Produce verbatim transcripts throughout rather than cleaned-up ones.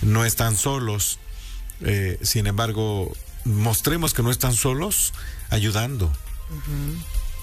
no están solos. Eh, sin embargo, mostremos que no están solos ayudando. Uh-huh.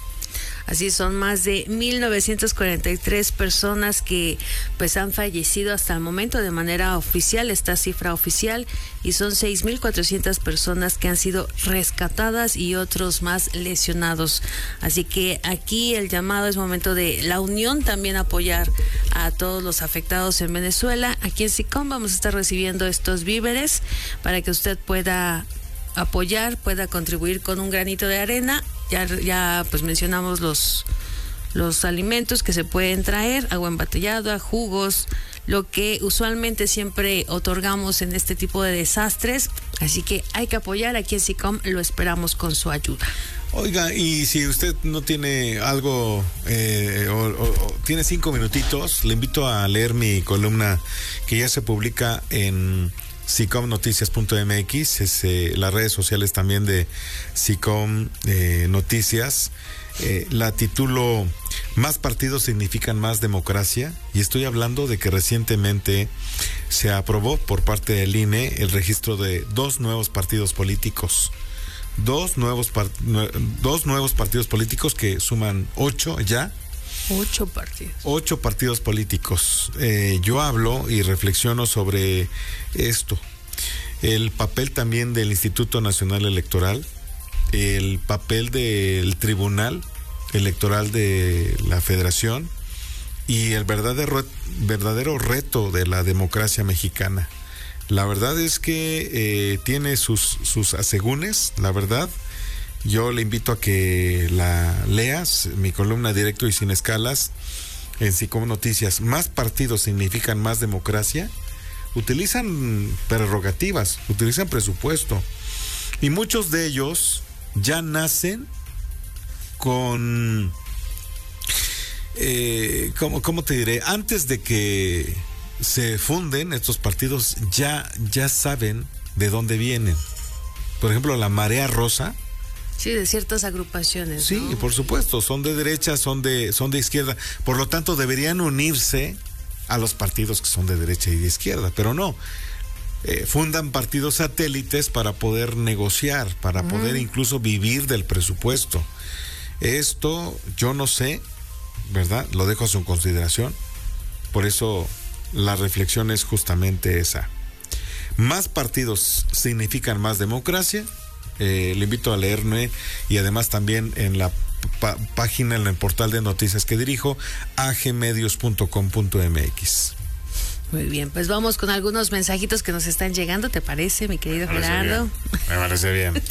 Así son más de mil novecientas cuarenta y tres personas que pues han fallecido hasta el momento de manera oficial, esta cifra oficial, y son seis mil cuatrocientas personas que han sido rescatadas y otros más lesionados. Así que aquí el llamado es momento de la unión, también apoyar a todos los afectados en Venezuela. Aquí en SICOM vamos a estar recibiendo estos víveres para que usted pueda apoyar, pueda contribuir con un granito de arena. Ya, ya pues mencionamos los, los alimentos que se pueden traer, agua embotellada, jugos, lo que usualmente siempre otorgamos en este tipo de desastres. Así que hay que apoyar. Aquí en SICOM lo esperamos con su ayuda. Oiga, y si usted no tiene algo, eh, o, o, o tiene cinco minutitos, le invito a leer mi columna que ya se publica en SICOM Noticias punto M X, es, eh, las redes sociales también de SICOM eh, Noticias. Eh, la titulo Más partidos significan más democracia, y estoy hablando de que recientemente se aprobó por parte del I N E el registro de dos nuevos partidos políticos. Dos nuevos, par- dos nuevos partidos políticos que suman ocho ya. Ocho partidos. Ocho partidos políticos. Eh, yo hablo y reflexiono sobre esto. El papel también del Instituto Nacional Electoral, el papel del Tribunal Electoral de la Federación y el verdadero, verdadero reto de la democracia mexicana. La verdad es que eh, tiene sus, sus asegúnes, la verdad. Yo le invito a que la leas, mi columna directo y sin escalas en SICOM Noticias. Más partidos significan más democracia. Utilizan prerrogativas, utilizan presupuesto. Y muchos de ellos ya nacen con, eh, ¿cómo, cómo te diré? Antes de que se funden estos partidos, ya, ya saben de dónde vienen. Por ejemplo, la Marea Rosa. Sí, de ciertas agrupaciones. Sí, ¿no? Por supuesto, son de derecha, son de, son de izquierda. Por lo tanto, deberían unirse a los partidos que son de derecha y de izquierda, pero no. Eh, fundan partidos satélites para poder negociar, para mm. poder incluso vivir del presupuesto. Esto yo no sé, ¿verdad? Lo dejo a su consideración. Por eso la reflexión es justamente esa. Más partidos significan más democracia. Eh, le invito a leerme, y además también en la p- página, en el portal de noticias que dirijo, a g medios punto com punto m x. Muy bien, pues vamos con algunos mensajitos que nos están llegando, ¿te parece, mi querido Me Gerardo? Bien. Me parece bien.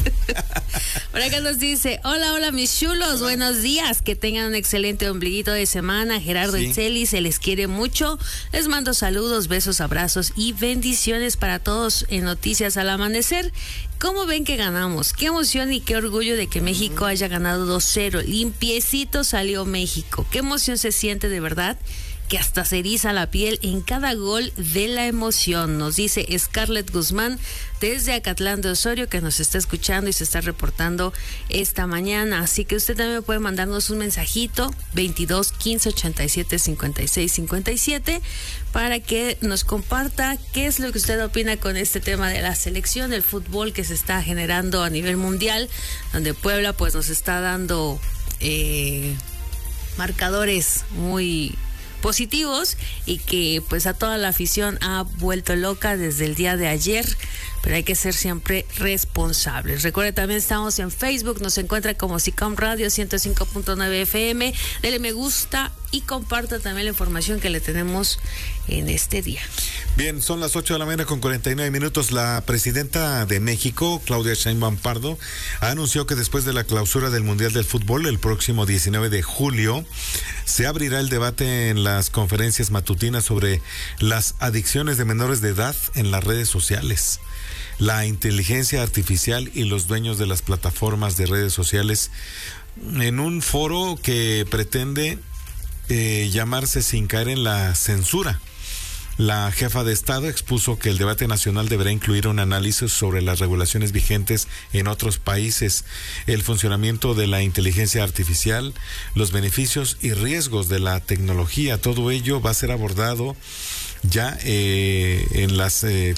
Por acá nos dice, hola, hola mis chulos, hola. Buenos días, que tengan un excelente ombliguito de semana. Gerardo sí. Itzeli, se les quiere mucho, les mando saludos, besos, abrazos y bendiciones para todos en Noticias al Amanecer. ¿Cómo ven que ganamos? Qué emoción y qué orgullo de que México haya ganado dos cero, limpiecito salió México, qué emoción se siente de verdad, que hasta se eriza la piel en cada gol de la emoción, nos dice Scarlett Guzmán desde Acatlán de Osorio, que nos está escuchando y se está reportando esta mañana. Así que usted también puede mandarnos un mensajito veintidós quince ochenta y siete cincuenta y seis cincuenta y siete para que nos comparta qué es lo que usted opina con este tema de la selección, el fútbol que se está generando a nivel mundial, donde Puebla pues nos está dando eh, marcadores muy positivos y que pues a toda la afición ha vuelto loca desde el día de ayer, pero hay que ser siempre responsables. Recuerde, también estamos en Facebook, nos encuentra como SICOM Radio ciento cinco punto nueve F M, dele me gusta y comparta también la información que le tenemos en este día. Bien, son las ocho de la mañana con cuarenta y nueve minutos. La presidenta de México, Claudia Sheinbaum Pardo, anunció que después de la clausura del Mundial del Fútbol, el próximo diecinueve de julio, se abrirá el debate en las conferencias matutinas sobre las adicciones de menores de edad en las redes sociales, la inteligencia artificial y los dueños de las plataformas de redes sociales, en un foro que pretende eh, llamarse Sin caer en la censura. La jefa de Estado expuso que el debate nacional deberá incluir un análisis sobre las regulaciones vigentes en otros países, el funcionamiento de la inteligencia artificial, los beneficios y riesgos de la tecnología. Todo ello va a ser abordado ya eh, en las eh,